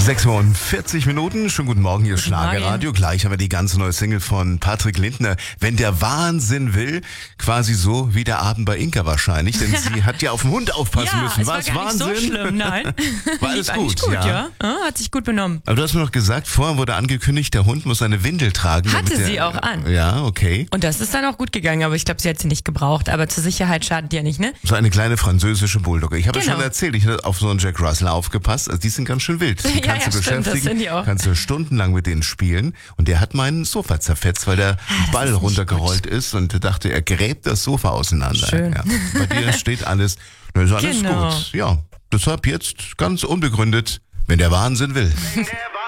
6:40. Schönen guten Morgen, hier ist Schlagerradio. Gleich haben wir die ganz neue Single von Patrick Lindner. Wenn der Wahnsinn will, quasi so wie der Abend bei Inka wahrscheinlich, denn sie hat ja auf den Hund aufpassen müssen. War es gar Wahnsinn? nicht so schlimm, nein. War alles gut, ja. Hat sich gut benommen. Aber du hast mir noch gesagt, vorher wurde angekündigt, der Hund muss eine Windel tragen. Hatte sie auch an. Ja, okay. Und das ist dann auch gut gegangen, aber ich glaube, sie hat sie nicht gebraucht. Aber zur Sicherheit schadet die ja nicht, ne? So eine kleine französische Bulldogge. Ich habe ja Genau. schon erzählt, ich habe auf so einen Jack Russell aufgepasst. Also die sind ganz schön wild. Die kannst du stimmt, beschäftigen, das sind die auch. kannst du stundenlang mit denen spielen. Und der hat mein Sofa zerfetzt, weil der Ball ist nicht runtergerollt ist und dachte, er gräbt das Sofa auseinander. Schön. Ja. Bei dir steht alles, ist alles Genau. gut. Ja, deshalb jetzt ganz unbegründet, wenn der Wahnsinn will.